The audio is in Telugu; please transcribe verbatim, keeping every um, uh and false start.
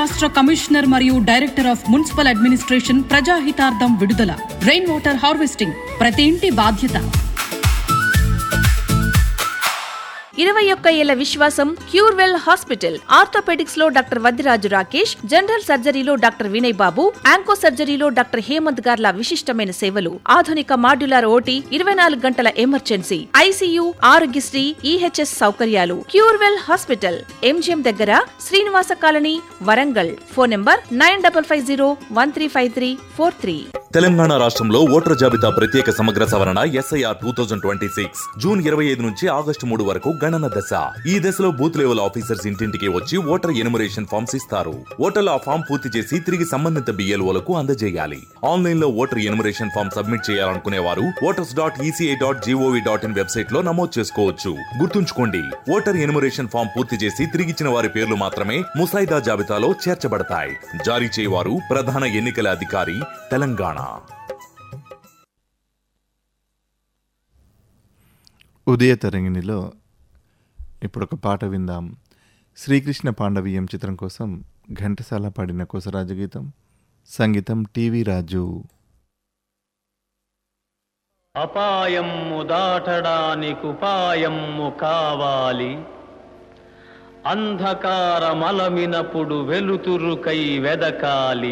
రాష్ట్ర కమిషనర్ మరియు డైరెక్టర్ ఆఫ్ మున్సిపల్ అడ్మినిస్ట్రేషన్ ప్రజాహితార్థం విడుదల. రెయిన్ వాటర్ హార్వెస్టింగ్ ప్రతి ఇంటి బాధ్యత. ఇరవై ఒక్క ఏళ్ల విశ్వాసం క్యూర్వెల్ హాస్పిటల్. ఆర్థోపెడిక్స్ లో doctor Vaddiraju Rakesh, general సర్జరీలో doctor Vinay బాబు, యాంకో సర్జరీలో డాక్టర్ హేమంత్ గార్ల విశిష్టమైన సేవలు. ఆధునిక మాడ్యులర్ ఓటీ, ఇరవై నాలుగు గంటల ఎమర్జెన్సీ, ఐసీయూ, ఆరోగ్యశ్రీ, ఈహెచ్ఎస్ సౌకర్యాలు. క్యూర్వెల్ హాస్పిటల్, ఎంజిఎం దగ్గర, Srinivasa colony, Warangal. Phone number nine double five zero one three five three four three. Telangana రాష్ట్రంలో ఓటర్ జాబితా ప్రత్యేక సమగ్ర సవరణ SIR two thousand twenty six June ఇరవై ఐదు నుంచి ఆగస్టు మూడు వరకు గణన దశ. ఈ దశలో బూత్ లెవెల్ ఆఫీసర్స్ ఇంటింటికి వచ్చి ఓటర్ ఎన్యుమరేషన్ ఫామ్స్ ఇస్తారు. ఓటర్లు ఆ ఫామ్ పూర్తి చేసి తిరిగి సంబంధిత బిఎల్ఓలకు అందజేయాలి. ఆన్లైన్ లో ఓటర్ ఎన్యుమరేషన్ ఫామ్ సబ్మిట్ చేయాలనుకునే వారు voters dot ECI dot GOV dot in website లో నమోదు చేసుకోవచ్చు. గుర్తుంచుకోండి, ఓటర్ ఎన్యుమరేషన్ ఫామ్ పూర్తి చేసి తిరిగిచ్చిన వారి పేర్లు మాత్రమే ముసాయిదా జాబితాలో చేర్చబడతాయి. జారీ చేయవారు ప్రధాన ఎన్నికల అధికారి, తెలంగాణ. ఉదయ తరంగిణిలో ఇప్పుడు ఒక పాట విందాం. శ్రీకృష్ణ పాండవీయం చిత్రం కోసం ఘంటసాల పాడిన కొసరాజు గీతం, సంగీతం టీవీ రాజు. అపాయము దాటడానికి ఉపాయము కావాలి, అంధకారమలమినప్పుడు వెలుతురుకై వెదకాలి.